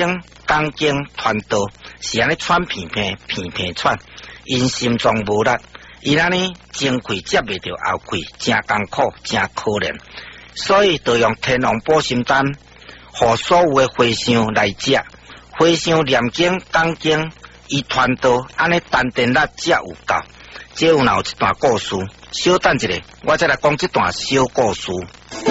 钢筋传导是安尼喘片喘，因心脏无力，伊安尼前气接袂着后气，真艰苦，真可怜。所以就用天王保心丹，互所有的和尚来食。和尚念经讲经，伊传道安尼丹田力才有够。这有一段故事，稍等一下，我再来讲这段小故事。